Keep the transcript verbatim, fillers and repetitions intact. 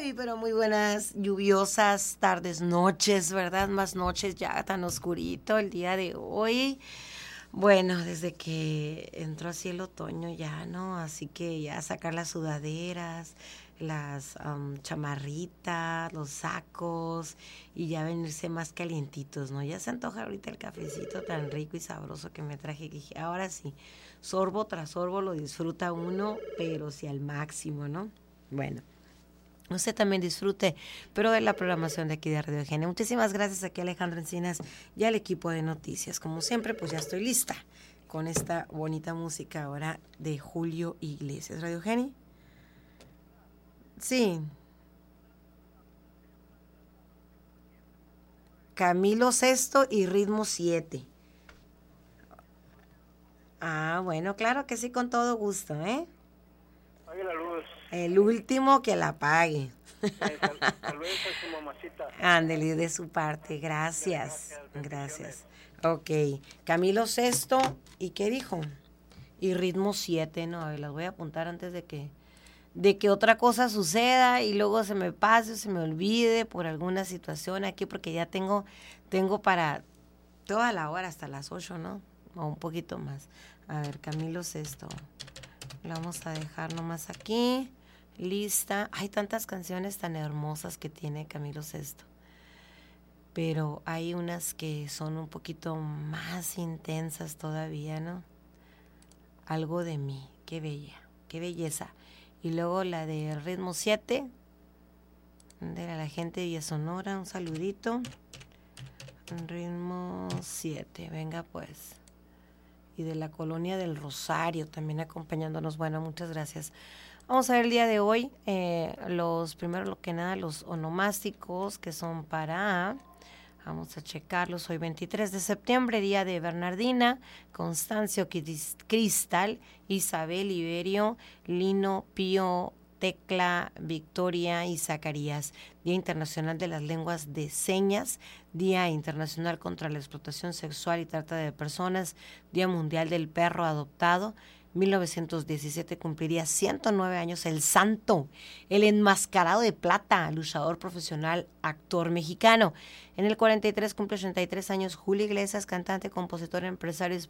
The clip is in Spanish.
Muy, pero muy buenas lluviosas tardes, noches, ¿verdad? Más noches ya tan oscurito el día de hoy. Bueno, desde que entró así el otoño ya, ¿no? Así que ya sacar las sudaderas, las um, chamarritas, los sacos y ya venirse más calientitos, ¿no? Ya se antoja ahorita el cafecito tan rico y sabroso que me traje, que dije, ahora sí, sorbo tras sorbo lo disfruta uno, pero sí al máximo, ¿no? Bueno. Usted también disfrute, pero de la programación de aquí de Radio Eugenia. Muchísimas gracias aquí a Alejandro Encinas y al equipo de noticias. Como siempre, pues ya estoy lista con esta bonita música ahora de Julio Iglesias. ¿Radio Eugenia? Sí. Camilo Sesto y Ritmo siete. Ah, bueno, claro que sí, con todo gusto, ¿eh? Apague la luz. El último que la apague. Eh, sal, saludos a su mamacita. Ándele, de su parte, gracias. Gracias. Ok, Camilo Sesto, ¿y qué dijo? Y Ritmo siete, no, a ver, las voy a apuntar antes de que, de que otra cosa suceda y luego se me pase o se me olvide por alguna situación aquí, porque ya tengo, tengo para toda la hora, hasta las ocho, ¿no? O un poquito más. A ver, Camilo Sesto. Lo vamos a dejar nomás aquí. Lista. Hay tantas canciones tan hermosas que tiene Camilo Sesto. Pero hay unas que son un poquito más intensas todavía, ¿no? Algo de mí. Qué bella. Qué belleza. Y luego la de Ritmo siete. De la gente de Villa Sonora. Un saludito. Ritmo siete. Venga pues. Y de la Colonia del Rosario también acompañándonos. Bueno, muchas gracias. Vamos a ver el día de hoy eh, los, primero lo que nada, los onomásticos que son para, vamos a checarlos, hoy veintitrés de septiembre, día de Bernardina, Constancio Cristal, Isabel, Iberio, Lino, Pío, Tecla, Victoria y Zacarías. Día Internacional de las Lenguas de Señas, Día Internacional contra la Explotación Sexual y Trata de Personas, Día Mundial del Perro Adoptado. mil novecientos diecisiete cumpliría ciento nueve años el Santo, el enmascarado de plata, luchador profesional, actor mexicano. En el cuarenta y tres cumple ochenta y tres años Julio Iglesias, cantante, compositor, empresario